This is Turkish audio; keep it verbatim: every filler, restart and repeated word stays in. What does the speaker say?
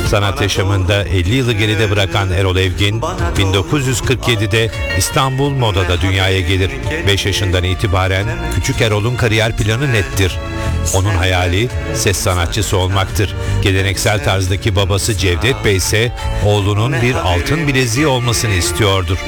Sanat yaşamında elli yılı geride bırakan Erol Evgin, bin dokuz yüz kırk yedide İstanbul Moda'da dünyaya gelir. beş yaşından itibaren küçük Erol'un kariyer planı nettir. Onun hayali ses sanatçısı olmaktır. Geleneksel tarzdaki babası Cevdet Bey ise oğlunun bir altın bileziği olmasını istiyordur.